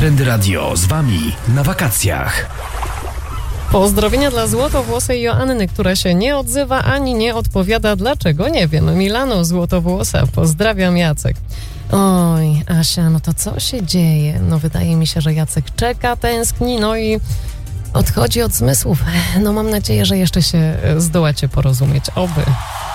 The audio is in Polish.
Trendy Radio z Wami na wakacjach. Pozdrowienia dla złotowłosej Joanny, która się nie odzywa ani nie odpowiada. Dlaczego? Nie wiem. Milano Złotowłosa. Pozdrawiam, Jacek. Oj, Asia, no to co się dzieje? No wydaje mi się, że Jacek czeka, tęskni, no i odchodzi od zmysłów. No mam nadzieję, że jeszcze się zdołacie porozumieć. Oby.